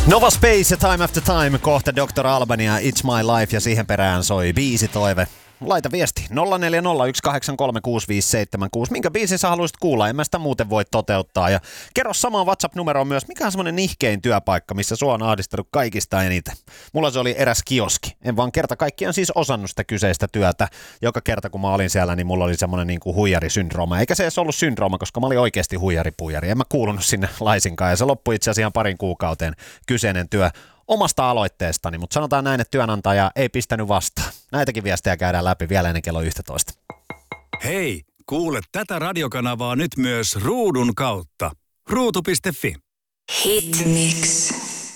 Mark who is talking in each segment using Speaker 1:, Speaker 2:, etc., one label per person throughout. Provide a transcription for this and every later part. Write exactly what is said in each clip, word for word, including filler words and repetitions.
Speaker 1: Nova Space ja Time After Time, kohta doktor Alban ja It's My Life ja siihen perään soi biisitoive. Laita viesti nolla neljä nolla yksi kahdeksan kolme kuusi viisi seitsemän kuusi. Minkä biisin sä haluaisit kuulla? En mä sitä muuten voi toteuttaa. Ja kerro samaan WhatsApp-numeroon myös, mikä on semmoinen nihkein työpaikka, missä sua on ahdistanut kaikista eniten. Mulla se oli eräs kioski. En vaan kerta kaikkiaan siis osannut sitä kyseistä työtä. Joka kerta kun mä olin siellä, niin mulla oli semmoinen niin kuin huijarisyndrooma. Eikä se edes ollut syndrooma, koska mä olin oikeasti huijaripuijari. En mä kuulunut sinne laisinkaan. Ja se loppui itse asiassa ihan parin kuukauteen kyseinen työ omasta aloitteestani, mutta sanotaan näin, että työnantaja ei pistänyt vastaan. Näitäkin viestejä käydään läpi vielä ennen kello yksitoista.
Speaker 2: Hei, kuule tätä radiokanavaa nyt myös ruudun kautta. ruutu piste fi.
Speaker 3: Hitmix.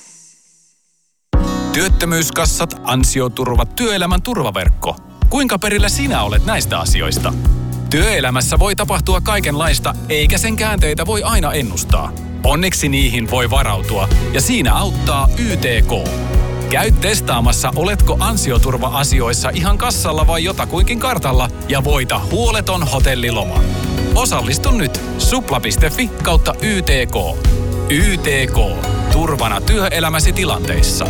Speaker 4: Työttömyyskassat, ansioturvat, työelämän turvaverkko. Kuinka perillä sinä olet näistä asioista? Työelämässä voi tapahtua kaikenlaista, eikä sen käänteitä voi aina ennustaa. Onneksi niihin voi varautua, ja siinä auttaa Y T K. Käy testaamassa, oletko ansioturva-asioissa ihan kassalla vai jotakuinkin kartalla, ja voita huoleton hotelliloma. Osallistu nyt supla piste fi kautta Y T K. Y T K. Turvana työelämäsi tilanteissa.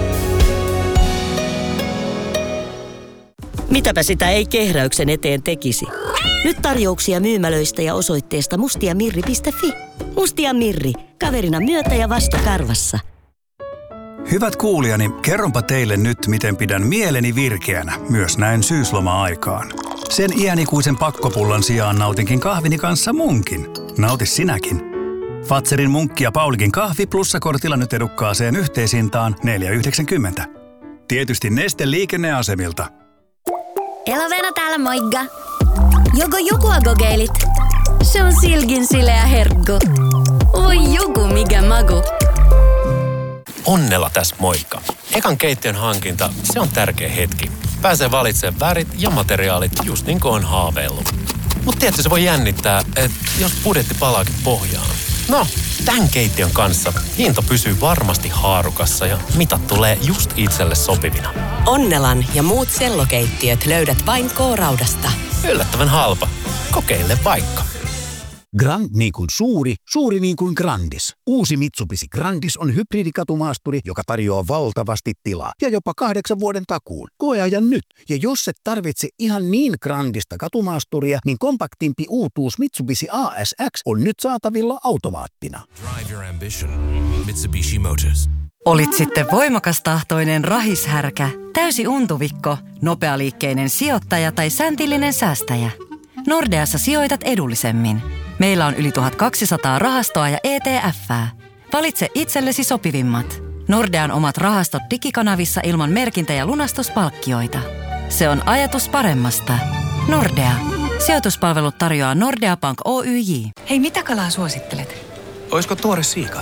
Speaker 5: Mitäpä sitä ei kehräyksen eteen tekisi. Nyt tarjouksia myymälöistä ja osoitteesta mustiamirri piste fi. Mustia Mirri, kaverina myötä ja vastakarvassa.
Speaker 2: Hyvät kuulijani, kerronpa teille nyt, miten pidän mieleni virkeänä, myös näin syysloma-aikaan. Sen iänikuisen pakkopullan sijaan nautinkin kahvini kanssa munkin. Nauti sinäkin. Fatserin munkki ja Paulikin kahvi plussakortilla nyt edukkaaseen yhteishintaan neljä yhdeksänkymmentä. Tietysti Neste liikenneasemilta.
Speaker 3: Elovena täällä moikka. Joko jokua kokeilit? Se on silkin sileä herkku. Oi joku mikä maku.
Speaker 6: Onnella tässä moikka. Ekan keittiön hankinta, se on tärkeä hetki. Pääsee valitsemaan värit ja materiaalit just niin kuin on haaveillut. Mut tiedätkö, se voi jännittää, että jos budjetti palaakin pohjaan. No, tämän keittiön kanssa hinta pysyy varmasti haarukassa ja mitat tulee just itselle sopivina.
Speaker 7: Onnelan ja muut sellokeittiöt löydät vain K-raudasta.
Speaker 6: Yllättävän halpa. Kokeile vaikka.
Speaker 8: Grand niin kuin suuri, suuri niin kuin Grandis. Uusi Mitsubishi Grandis on hybridikatumaasturi, joka tarjoaa valtavasti tilaa ja jopa kahdeksan vuoden takuun. Koeajan nyt. Ja jos et tarvitse ihan niin Grandista katumaasturia, niin kompaktimpi uutuus Mitsubishi A S X on nyt saatavilla automaattina.
Speaker 9: Drive your ambition. Mitsubishi Motors.
Speaker 10: Olit sitten voimakastahtoinen rahishärkä, täysi untuvikko, nopealiikkeinen sijoittaja tai säntillinen säästäjä. Nordeassa sijoitat edullisemmin. Meillä on yli tuhatkaksisataa rahastoa ja E T F:ää. Valitse itsellesi sopivimmat. Nordean omat rahastot digikanavissa ilman merkintä- ja lunastuspalkkioita. Se on ajatus paremmasta. Nordea. Sijoituspalvelut tarjoaa Nordea Bank Oyj.
Speaker 11: Hei, mitä kalaa suosittelet?
Speaker 9: Oisko tuore siika?